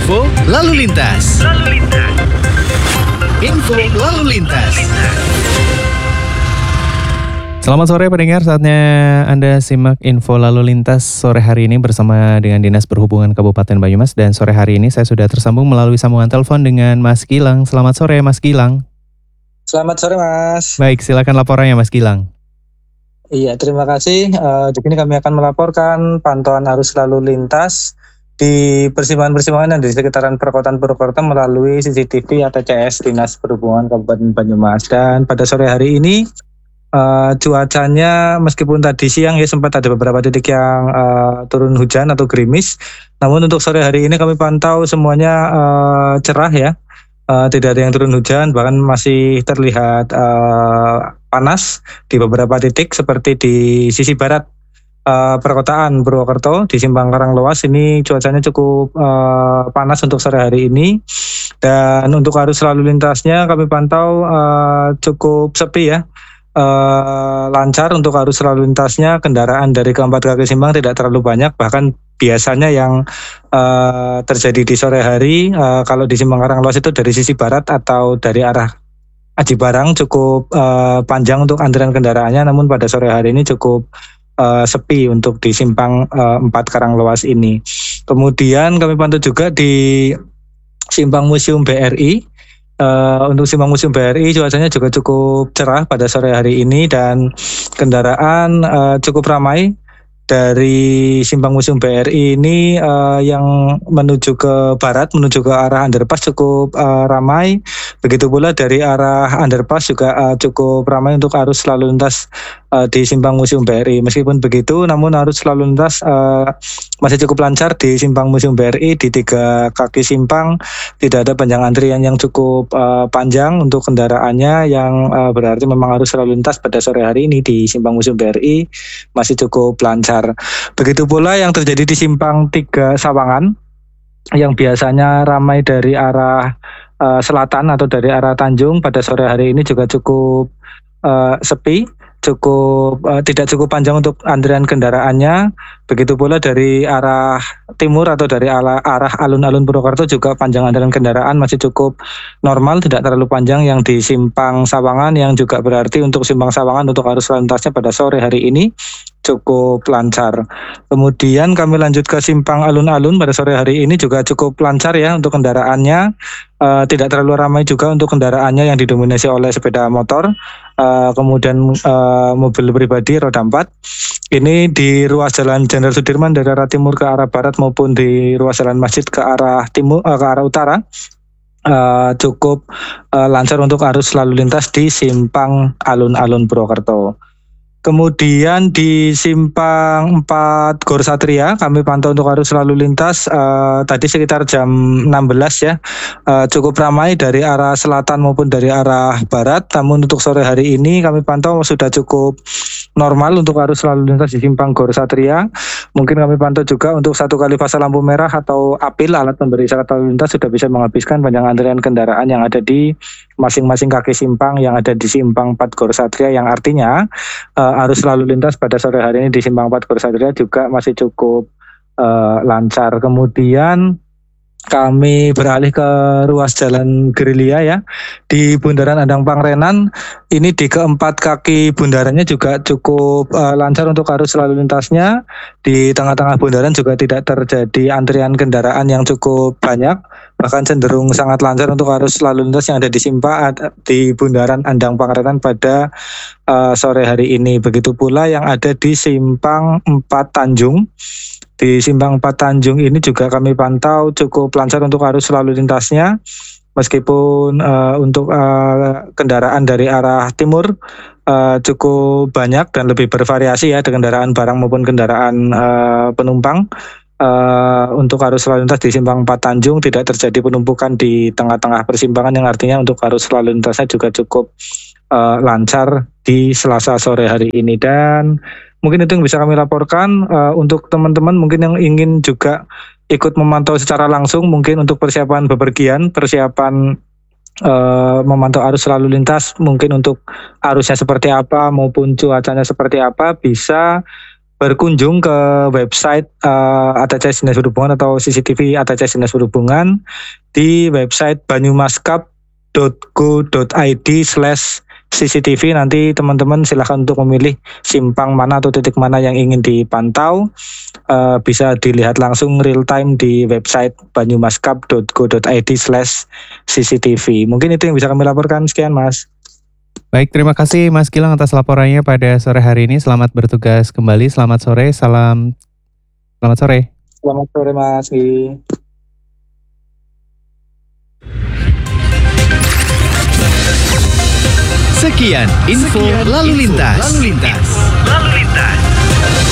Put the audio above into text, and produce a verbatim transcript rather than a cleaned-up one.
Info lalu lintas. Lalu lintas. Info lalu lintas. Selamat sore pendengar, saatnya Anda simak info lalu lintas sore hari ini bersama dengan Dinas Perhubungan Kabupaten Banyumas. Dan sore hari ini saya sudah tersambung melalui sambungan telepon dengan Mas Gilang. Selamat sore Mas Gilang. Selamat sore Mas. Baik, silakan laporannya Mas Gilang. Iya, terima kasih. Uh, di sini kami akan melaporkan pantauan arus lalu lintas di persimpangan-persimpangan dan di sekitaran perkotaan Purwokerto melalui C C T V atau C S Dinas Perhubungan Kabupaten Banyumas. Dan pada sore hari ini Uh, cuacanya meskipun tadi siang ya sempat ada beberapa titik yang uh, turun hujan atau gerimis, namun untuk sore hari ini kami pantau semuanya uh, cerah ya, uh, tidak ada yang turun hujan, bahkan masih terlihat uh, panas di beberapa titik seperti di sisi barat uh, perkotaan Purwokerto di Simpang Karanglewas. Ini cuacanya cukup uh, panas untuk sore hari ini, dan untuk arus lalu lintasnya kami pantau uh, cukup sepi ya. Uh, lancar untuk arus lalu lintasnya, kendaraan dari keempat kaki simpang tidak terlalu banyak, bahkan biasanya yang uh, terjadi di sore hari uh, kalau di Simpang Karanglewas itu dari sisi barat atau dari arah Aji Barang cukup uh, panjang untuk antrian kendaraannya, namun pada sore hari ini cukup uh, sepi untuk di Simpang uh, empat Karanglewas ini. Kemudian kami pantau juga di Simpang Museum B R I. Uh, untuk Simpang Museum B R I cuacanya juga cukup cerah pada sore hari ini, dan kendaraan uh, cukup ramai dari Simpang Museum B R I ini uh, yang menuju ke barat, menuju ke arah underpass cukup uh, ramai. Begitu pula dari arah underpass juga uh, cukup ramai untuk arus lalu lintas uh, di Simpang Museum B R I. Meskipun begitu, namun arus lalu lintas uh, masih cukup lancar di Simpang Museum B R I. Di tiga kaki simpang tidak ada panjang antrian yang cukup uh, panjang untuk kendaraannya, yang uh, berarti memang arus lalu lintas pada sore hari ini di Simpang Museum B R I masih cukup lancar. Begitu pula yang terjadi di Simpang tiga Sawangan, yang biasanya ramai dari arah uh, selatan atau dari arah Tanjung, pada sore hari ini juga cukup uh, sepi, cukup uh, tidak cukup panjang untuk antrian kendaraannya. Begitu pula dari arah timur atau dari arah, arah alun-alun Purwokerto juga panjang antrian kendaraan masih cukup normal, tidak terlalu panjang yang di Simpang Sawangan, yang juga berarti untuk Simpang Sawangan untuk arus lalu lintasnya pada sore hari ini cukup lancar. Kemudian kami lanjut ke Simpang Alun-alun, pada sore hari ini juga cukup lancar ya untuk kendaraannya. Uh, tidak terlalu ramai juga untuk kendaraannya yang didominasi oleh sepeda motor, uh, kemudian uh, mobil pribadi roda empat. Ini di ruas jalan Jenderal Sudirman dari arah timur ke arah barat maupun di ruas jalan Masjid ke arah timur uh, ke arah utara. Uh, cukup uh, lancar untuk arus lalu lintas di Simpang Alun-alun Purwokerto. Kemudian di Simpang empat Gor Satria kami pantau untuk arus lalu lintas uh, tadi sekitar jam enam belas ya, uh, cukup ramai dari arah selatan maupun dari arah barat. Namun untuk sore hari ini kami pantau sudah cukup normal untuk arus lalu lintas di Simpang Gor Satria. Mungkin kami pantau juga untuk satu kali fase lampu merah atau apil, alat pemberi isyarat lalu lintas, sudah bisa menghabiskan panjang antrian kendaraan yang ada di masing-masing kaki simpang yang ada di Simpang empat Gor Satria, yang artinya uh, arus lalu lintas pada sore hari ini di Simpang empat Gor Satria juga masih cukup uh, lancar. Kemudian kami beralih ke ruas jalan Gerilya ya, di Bundaran Andang Pangrenan. Ini di keempat kaki bundarannya juga cukup uh, lancar untuk arus lalu lintasnya. Di tengah-tengah bundaran juga tidak terjadi antrian kendaraan yang cukup banyak, bahkan cenderung sangat lancar untuk arus lalu lintas yang ada di Simpa di Bundaran Andang Pangrenan pada uh, sore hari ini. Begitu pula yang ada di Simpang empat Tanjung. Di Simpang empat Tanjung ini juga kami pantau cukup lancar untuk arus lalu lintasnya, meskipun uh, untuk uh, kendaraan dari arah timur uh, cukup banyak dan lebih bervariasi ya, ada kendaraan barang maupun kendaraan uh, penumpang. Uh, untuk arus lalu lintas di Simpang empat Tanjung tidak terjadi penumpukan di tengah-tengah persimpangan, yang artinya untuk arus lalu lintasnya juga cukup uh, lancar di Selasa sore hari ini. Dan mungkin itu yang bisa kami laporkan. Uh, untuk teman-teman mungkin yang ingin juga ikut memantau secara langsung, mungkin untuk persiapan bepergian, persiapan uh, memantau arus lalu lintas, mungkin untuk arusnya seperti apa maupun cuacanya seperti apa, bisa berkunjung ke website uh, A T C S Dinas Perhubungan atau C C T V A T C S Dinas Perhubungan di website banyumaskap dot go dot i d slash C C T V. Nanti teman-teman silakan untuk memilih simpang mana atau titik mana yang ingin dipantau. Uh, bisa dilihat langsung real time di website banyumaskap dot go dot i d slash C C T V. Mungkin itu yang bisa kami laporkan. Sekian, Mas. Baik, terima kasih Mas Gilang atas laporannya pada sore hari ini. Selamat bertugas kembali. Selamat sore. Salam. Selamat sore. Selamat sore, Mas. Sekian info lalu lintas. Lalu lintas. Lalu lintas.